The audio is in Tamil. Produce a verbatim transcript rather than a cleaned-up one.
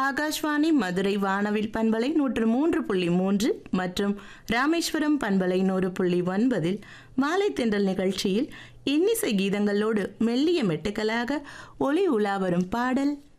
ஆகாஷ்வாணி மதுரை வானவில் பண்பலை நூற்று மூன்று புள்ளி மூன்று மற்றும் ராமேஸ்வரம் பண்பலை நூறு புள்ளி ஒன்பதில் மாலை தென்றல் நிகழ்ச்சியில் இன்னிசை கீதங்களோடு மெல்லிய மெட்டுக்களாக ஒளி உலா வரும் பாடல்